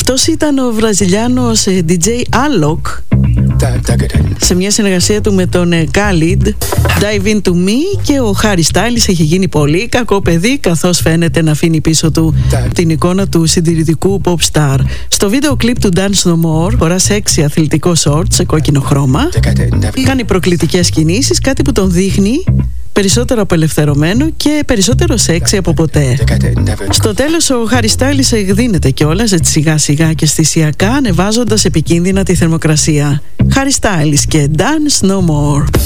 Αυτός ήταν ο Βραζιλιάνος DJ Alok σε μια συνεργασία του με τον Khalid, Dive Into Me, και ο Harry Styles έχει γίνει πολύ κακό παιδί, καθώς φαίνεται να αφήνει πίσω του την εικόνα του συντηρητικού pop star. Στο βίντεο κλιπ του Dance No More φορά σεξι αθλητικό short σε κόκκινο χρώμα, κάνει προκλητικές κινήσεις, κάτι που τον δείχνει περισσότερο απελευθερωμένο και περισσότερο σεξι από ποτέ. Στο τέλος ο Harry Styles εκδίνεται κιόλας σιγά σιγά και αισθησιακά, ανεβάζοντας επικίνδυνα τη θερμοκρασία. Harry Styles και Dance No More.